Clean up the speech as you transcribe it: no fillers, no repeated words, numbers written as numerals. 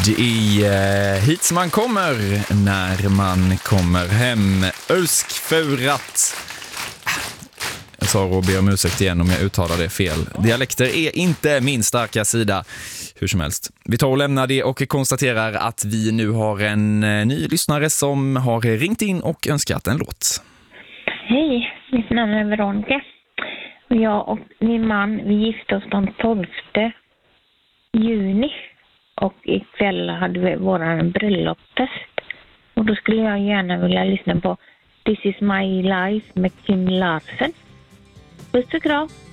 Det är hit som man kommer när man kommer hem. Ölskfurat. Jag sa och ber om ursäkt igen om jag uttalar det fel. Dialekter är inte min starka sida. Hur som helst. Vi tar och lämnar det och konstaterar att vi nu har en ny lyssnare som har ringt in och önskat en låt. Hej, mitt namn är Veronica. Och jag och min man, vi gifte oss den 12 juni. Och ikväll hade vi våran bröllopsfest. Och då skulle jag gärna vilja lyssna på This is my life med Kim Larsen. Puss och kram.